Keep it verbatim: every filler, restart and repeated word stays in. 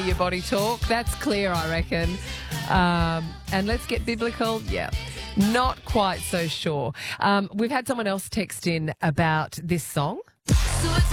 your body talk. That's clear, I reckon. Um, and let's get biblical. Yeah, not quite so sure. Um, we've had someone else text in about this song.